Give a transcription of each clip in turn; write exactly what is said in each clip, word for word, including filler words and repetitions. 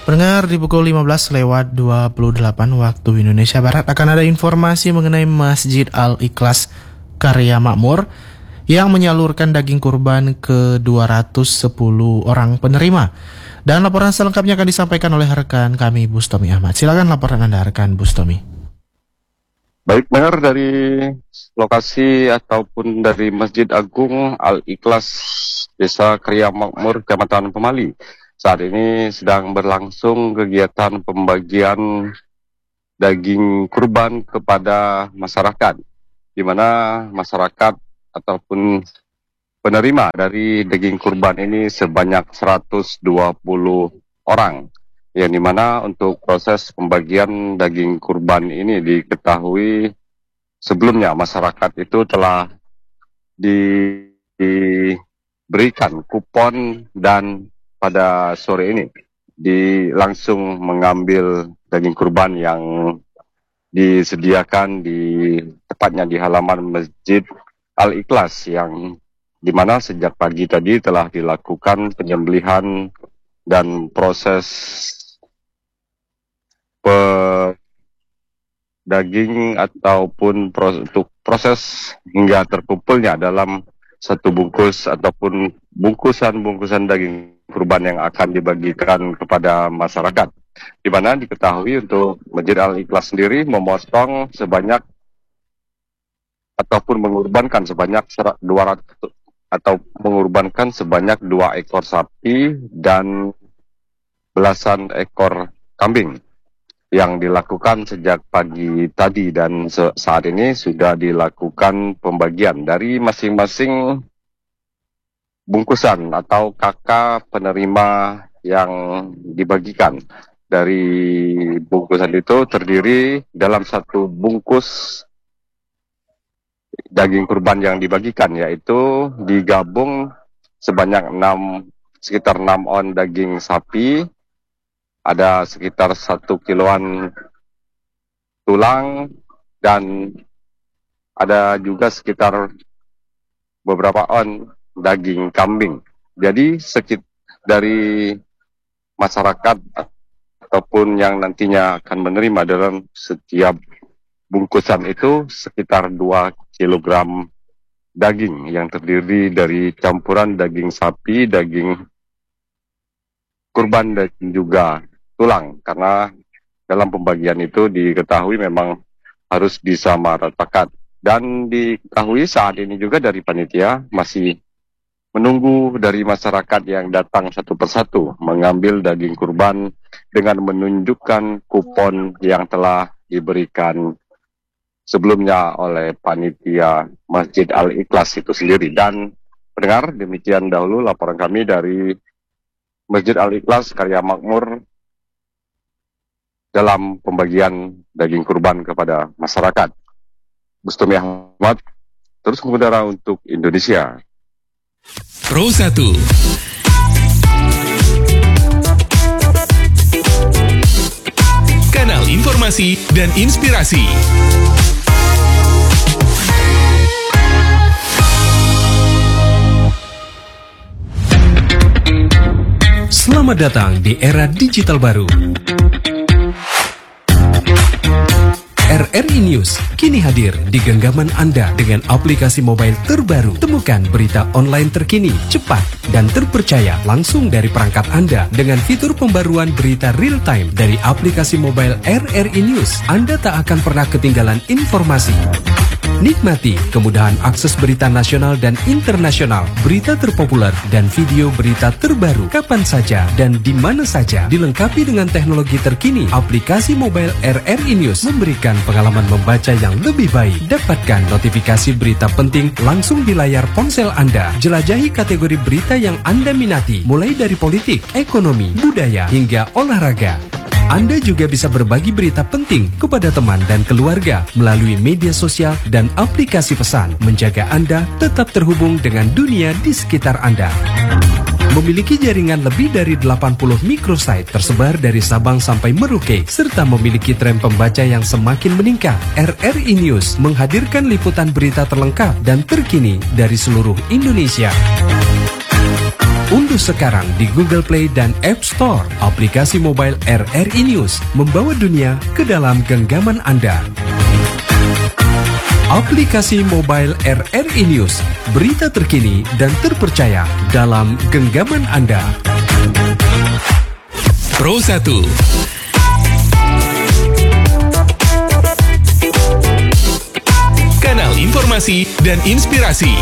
Pendengar, di pukul lima belas lewat dua puluh delapan waktu Indonesia Barat akan ada informasi mengenai Masjid Al-Ikhlas Karya Makmur yang menyalurkan daging kurban ke dua ratus sepuluh orang penerima. Dan laporan selengkapnya akan disampaikan oleh rekan kami Bustomi Ahmad. Silakan laporan Anda rekan Bustomi. Baik, benar dari lokasi ataupun dari Masjid Agung Al-Ikhlas Desa Karya Makmur, Kecamatan Pemali. Saat ini sedang berlangsung kegiatan pembagian daging kurban kepada masyarakat, di mana masyarakat ataupun penerima dari daging kurban ini sebanyak seratus dua puluh orang, yang dimana untuk proses pembagian daging kurban ini diketahui sebelumnya masyarakat itu telah di, diberikan kupon, dan pada sore ini di langsung mengambil daging kurban yang disediakan di tepatnya di halaman Masjid Al-Ikhlas, yang dimana sejak pagi tadi telah dilakukan penyembelihan dan proses pe daging ataupun proses, untuk proses hingga terkumpulnya dalam satu bungkus ataupun bungkusan-bungkusan daging kurban yang akan dibagikan kepada masyarakat. Di mana diketahui untuk Masjid Al-Ikhlas sendiri memotong sebanyak ataupun mengorbankan sebanyak dua ratus atau mengorbankan sebanyak dua ekor sapi dan belasan ekor kambing yang dilakukan sejak pagi tadi, dan saat ini sudah dilakukan pembagian dari masing-masing bungkusan atau kakak penerima yang dibagikan. Dari bungkusan itu terdiri dalam satu bungkus daging kurban yang dibagikan, yaitu digabung sebanyak enam sekitar enam on daging sapi, ada sekitar satu kiloan tulang, dan ada juga sekitar beberapa on daging kambing. Jadi sekit dari masyarakat ataupun yang nantinya akan menerima dalam setiap bungkusan itu sekitar dua kilogram daging yang terdiri dari campuran daging sapi, daging kurban, dan juga tulang. Karena dalam pembagian itu diketahui memang harus disamaratakan. Dan diketahui saat ini juga dari panitia masih menunggu dari masyarakat yang datang satu persatu mengambil daging kurban dengan menunjukkan kupon yang telah diberikan sebelumnya oleh panitia Masjid Al-Ikhlas itu sendiri. Dan pendengar, demikian dahulu laporan kami dari Masjid Al-Ikhlas Karya Makmur dalam pembagian daging kurban kepada masyarakat. Bustomi Ahmad, terus mengudara untuk Indonesia. Pro satu. Kanal informasi dan inspirasi. Selamat datang di era digital baru. R R I News kini hadir di genggaman Anda dengan aplikasi mobile terbaru. Temukan berita online terkini, cepat, dan terpercaya langsung dari perangkat Anda dengan fitur pembaruan berita real time dari aplikasi mobile R R I News. Anda tak akan pernah ketinggalan informasi. Nikmati kemudahan akses berita nasional dan internasional, berita terpopuler, dan video berita terbaru kapan saja dan di mana saja. Dilengkapi dengan teknologi terkini, aplikasi mobile R R I News memberikan pengalaman membaca yang lebih baik. Dapatkan notifikasi berita penting langsung di layar ponsel Anda. Jelajahi kategori berita yang Anda minati, mulai dari politik, ekonomi, budaya, hingga olahraga. Anda juga bisa berbagi berita penting kepada teman dan keluarga melalui media sosial dan aplikasi pesan, menjaga Anda tetap terhubung dengan dunia di sekitar Anda. Memiliki jaringan lebih dari delapan puluh microsite tersebar dari Sabang sampai Merauke, serta memiliki tren pembaca yang semakin meningkat. R R I News menghadirkan liputan berita terlengkap dan terkini dari seluruh Indonesia. Unduh sekarang di Google Play dan App Store aplikasi mobile R R I News, membawa dunia ke dalam genggaman Anda. Aplikasi mobile R R I News, berita terkini dan terpercaya dalam genggaman Anda. Pro satu. Kanal informasi dan inspirasi.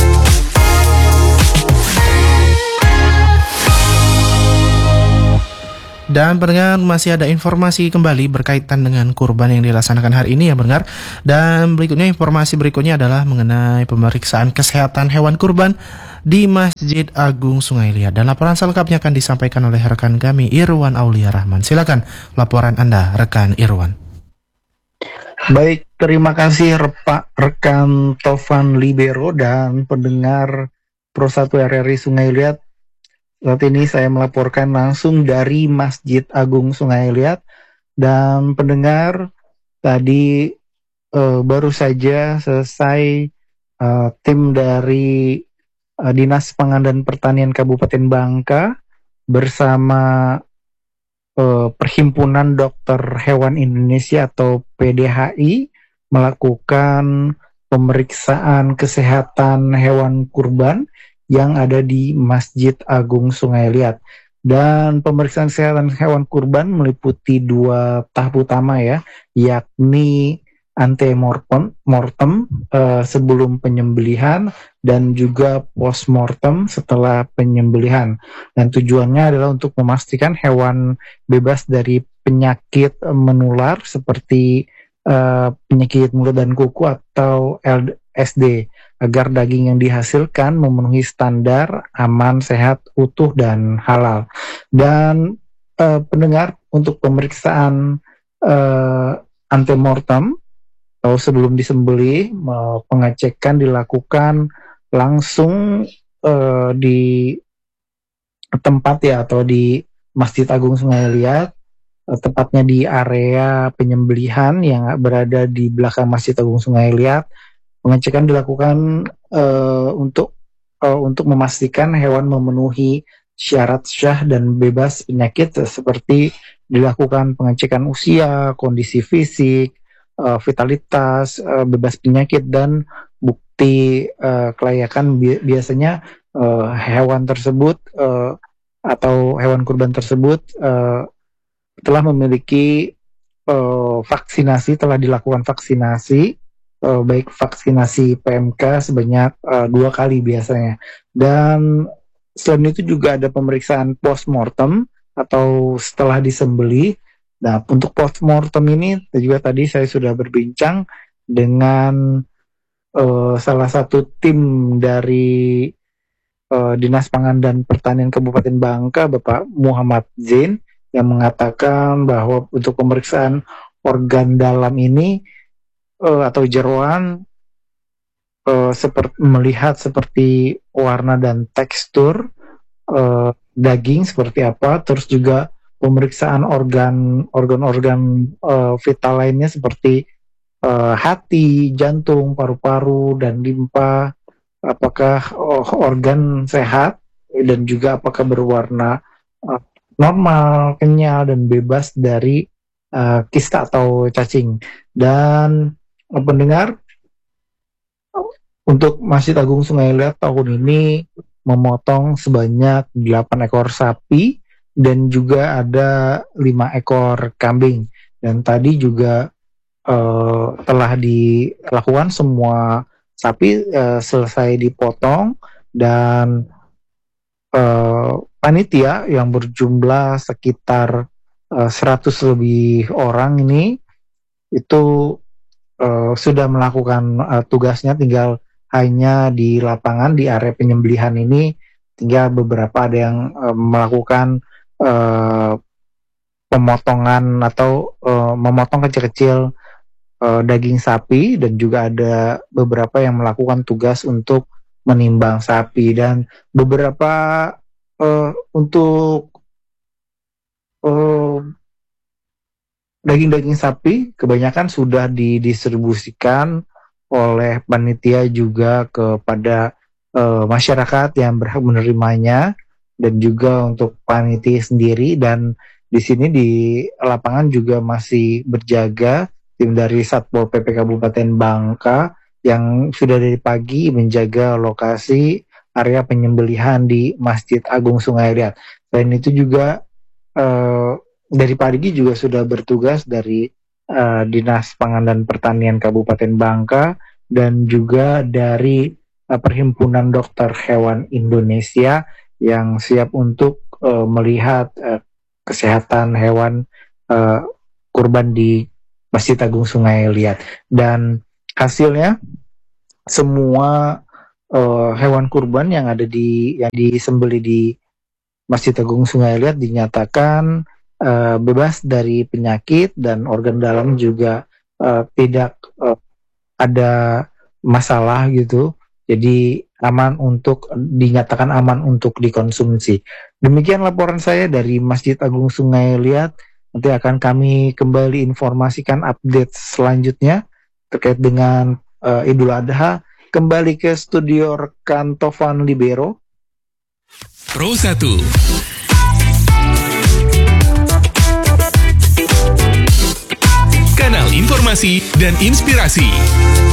Dan pendengar, masih ada informasi kembali berkaitan dengan kurban yang dilaksanakan hari ini ya pendengar. Dan berikutnya, informasi berikutnya adalah mengenai pemeriksaan kesehatan hewan kurban di Masjid Agung Sungai Liat. Dan laporan selengkapnya akan disampaikan oleh rekan kami Irwan Aulia Rahman. Silakan laporan Anda, rekan Irwan. Baik, terima kasih Pak rekan Tovan Libero dan pendengar Pro satu R R I Sungai Liat. Saat ini saya melaporkan langsung dari Masjid Agung Sungai Liat. Dan pendengar, tadi uh, baru saja selesai uh, tim dari uh, Dinas Pangan dan Pertanian Kabupaten Bangka bersama uh, Perhimpunan Dokter Hewan Indonesia atau P D H I melakukan pemeriksaan kesehatan hewan kurban yang ada di Masjid Agung Sungai Liat. Dan pemeriksaan kesehatan hewan kurban meliputi dua tahap utama ya, yakni antemortem mortem, uh, sebelum penyembelihan dan juga postmortem setelah penyembelihan. Dan tujuannya adalah untuk memastikan hewan bebas dari penyakit menular seperti uh, penyakit mulut dan kuku atau L S D, agar daging yang dihasilkan memenuhi standar aman, sehat, utuh, dan halal. Dan uh, pendengar, untuk pemeriksaan uh, antemortem atau sebelum disembelih, uh, pengecekan dilakukan langsung uh, di tempat ya, atau di Masjid Agung Sungai Liat, uh, tepatnya di area penyembelihan yang berada di belakang Masjid Agung Sungai Liat. Pengecekan dilakukan uh, untuk uh, untuk memastikan hewan memenuhi syarat syah dan bebas penyakit, seperti dilakukan pengecekan usia, kondisi fisik, uh, vitalitas, uh, bebas penyakit, dan bukti uh, kelayakan. Biasanya uh, hewan tersebut uh, atau hewan kurban tersebut uh, telah memiliki uh, vaksinasi, telah dilakukan vaksinasi. Uh, baik vaksinasi P M K sebanyak uh, dua kali biasanya. Dan selain itu juga ada pemeriksaan postmortem atau setelah disembelih. Nah, untuk postmortem ini juga tadi saya sudah berbincang dengan uh, salah satu tim dari uh, Dinas Pangan dan Pertanian Kabupaten Bangka, Bapak Muhammad Zain, yang mengatakan bahwa untuk pemeriksaan organ dalam ini Uh, atau jeroan uh, seperti melihat seperti warna dan tekstur uh, daging seperti apa, terus juga pemeriksaan organ organ-organ uh, vital lainnya seperti uh, hati, jantung, paru-paru, dan limpa, apakah oh, organ sehat dan juga apakah berwarna uh, normal, kenyal, dan bebas dari uh, kista atau cacing. Dan pendengar, untuk Masjid Agung Sungai Liat tahun ini memotong sebanyak delapan ekor sapi dan juga ada lima ekor kambing. Dan tadi juga uh, telah dilakukan, semua sapi uh, selesai dipotong, dan uh, panitia yang berjumlah sekitar uh, seratus lebih orang ini itu Uh, sudah melakukan uh, tugasnya, tinggal hanya di lapangan di area penyembelihan ini tinggal beberapa ada yang uh, melakukan uh, pemotongan atau uh, memotong kecil-kecil uh, daging sapi, dan juga ada beberapa yang melakukan tugas untuk menimbang sapi, dan beberapa uh, untuk uh, daging-daging sapi kebanyakan sudah didistribusikan oleh panitia juga kepada uh, masyarakat yang berhak menerimanya. dan juga untuk panitia sendiri. Dan di sini di lapangan juga masih berjaga tim dari Satpol P P Kabupaten Bangka yang sudah dari pagi menjaga lokasi area penyembelihan di Masjid Agung Sungai Liat. Selain itu juga eh, dari pagi juga sudah bertugas dari eh, Dinas Pangan dan Pertanian Kabupaten Bangka dan juga dari eh, Perhimpunan Dokter Hewan Indonesia yang siap untuk eh, melihat eh, kesehatan hewan uh, kurban di Masjid Agung Sungai Liat. Dan hasilnya semua uh, hewan kurban yang ada di yang disembeli di Masjid Agung Sungai Liat dinyatakan uh, bebas dari penyakit dan organ dalam juga uh, tidak uh, ada masalah gitu. Jadi aman untuk dinyatakan aman untuk dikonsumsi. Demikian laporan saya dari Masjid Agung Sungai Liat. Nanti akan kami kembali informasikan update selanjutnya terkait dengan uh, Idul Adha. Kembali ke studio rekan Tovan Libero. Pro satu. Kanal informasi dan inspirasi.